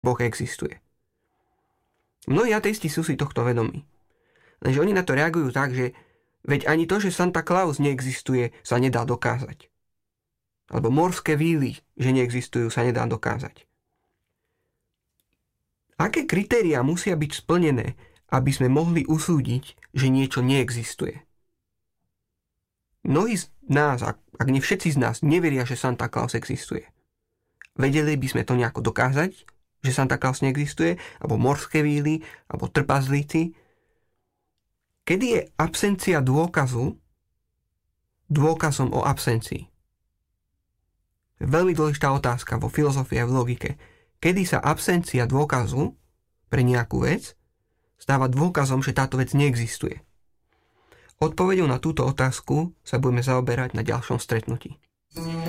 Boh existuje. Mnohí ateisti sú si tohto vedomí. Lenže oni na to reagujú tak, že veď ani to, že Santa Claus neexistuje, sa nedá dokázať. Alebo morské víly, že neexistujú, sa nedá dokázať. Aké kritériá musia byť splnené, aby sme mohli usúdiť, že niečo neexistuje? Mnohí z nás, ak nie všetci z nás, neveria, že Santa Claus existuje. Vedeli by sme to nejako dokázať, že Santa Claus neexistuje, alebo morské víly, alebo trpazlíci. Kedy je absencia dôkazom o absencii? Veľmi dôležitá otázka vo filozofii a v logike. Kedy sa absencia dôkazu pre nejakú vec stáva dôkazom, že táto vec neexistuje? Odpoveďou na túto otázku sa budeme zaoberať na ďalšom stretnutí.